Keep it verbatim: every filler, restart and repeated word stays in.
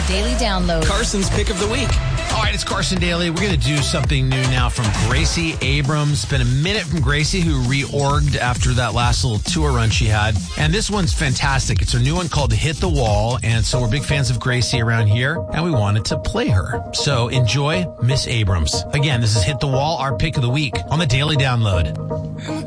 Daily Download. Carson's Pick of the Week. All right, it's Carson Daly. We're going to do something new now from Gracie Abrams. It's been a minute from Gracie, who reorged after that last little tour run she had. And this one's fantastic. It's her new one called Hit the Wall. And so we're big fans of Gracie around here, and we wanted to play her. So enjoy Miss Abrams. Again, this is Hit the Wall, our pick of the week on the Daily Download.